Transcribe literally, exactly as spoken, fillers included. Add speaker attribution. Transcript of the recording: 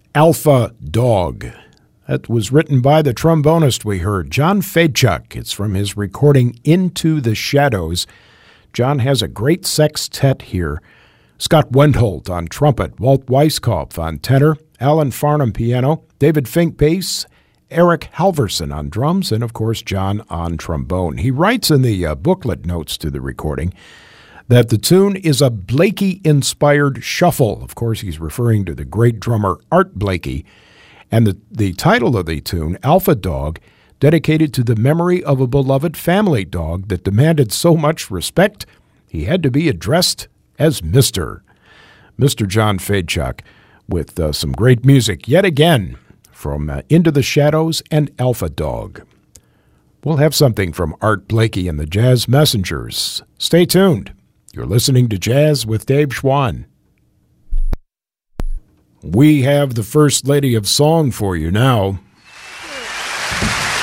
Speaker 1: Alpha Dog. That was written by the trombonist we heard, John Fedchuk. It's from his recording Into the Shadows. John has a great sextet here. Scott Wendholt on trumpet, Walt Weiskopf on tenor, Alan Farnham piano, David Fink bass, Eric Halverson on drums, and of course John on trombone. He writes in the uh, booklet notes to the recording that the tune is a Blakey-inspired shuffle. Of course, he's referring to the great drummer Art Blakey. And the, the title of the tune, Alpha Dog, dedicated to the memory of a beloved family dog that demanded so much respect, he had to be addressed as Mister Mister John Fedchuk, with uh, some great music yet again from uh, Into the Shadows and Alpha Dog. We'll have something from Art Blakey and the Jazz Messengers. Stay tuned. You're listening to Jazz with Dave Schwann. We have the First Lady of Song for you now.